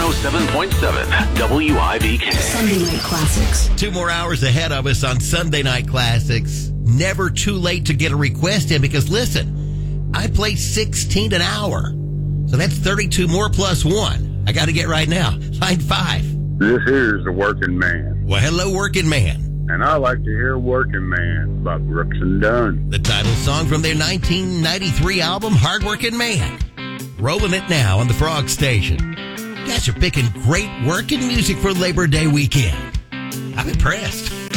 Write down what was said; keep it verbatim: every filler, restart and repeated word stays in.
oh seven point seven W I V K. Sunday Night Classics. Two more hours ahead of us on Sunday Night Classics. Never too late to get a request in because, listen, I play sixteen an hour. So that's thirty-two more plus one. I got to get right now. Line five. This here's the Working Man. Well, hello, Working Man. And I like to hear Working Man by Brooks and Dunn. The title song from their nineteen ninety-three album, Hardworking Man. Rolling it now on the Frog Station. You guys are picking great working music for Labor Day weekend. I'm impressed.